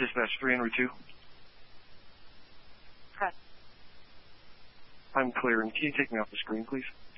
Dispatch 302. Press. I'm clear, and can you take me off the screen, please?